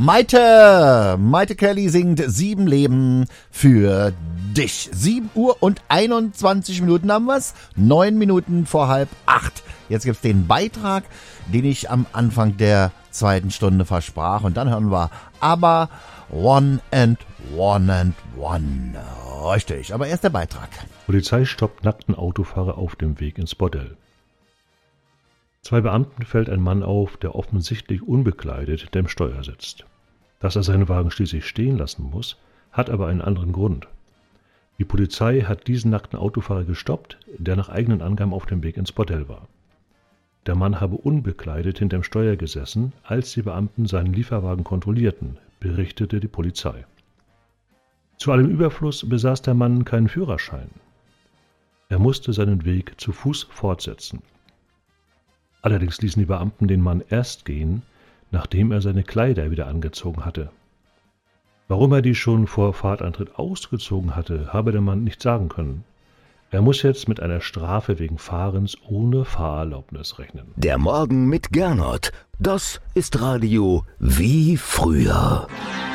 Maite Kelly singt 7 Leben für dich. 7:21 haben wir's. 9 Minuten vor 7:30. Jetzt gibt's den Beitrag, den ich am Anfang der 2. Stunde versprach. Und dann hören wir aber One and One and One. Richtig, aber erst der Beitrag. Polizei stoppt nackten Autofahrer auf dem Weg ins Bordell. 2 Beamten fällt ein Mann auf, der offensichtlich unbekleidet hinterm Steuer sitzt. Dass er seinen Wagen schließlich stehen lassen muss, hat aber einen anderen Grund. Die Polizei hat diesen nackten Autofahrer gestoppt, der nach eigenen Angaben auf dem Weg ins Bordell war. Der Mann habe unbekleidet hinterm Steuer gesessen, als die Beamten seinen Lieferwagen kontrollierten, berichtete die Polizei. Zu allem Überfluss besaß der Mann keinen Führerschein. Er musste seinen Weg zu Fuß fortsetzen. Allerdings ließen die Beamten den Mann erst gehen, nachdem er seine Kleider wieder angezogen hatte. Warum er die schon vor Fahrtantritt ausgezogen hatte, habe der Mann nicht sagen können. Er muss jetzt mit einer Strafe wegen Fahrens ohne Fahrerlaubnis rechnen. Der Morgen mit Gernot, das ist Radio wie früher.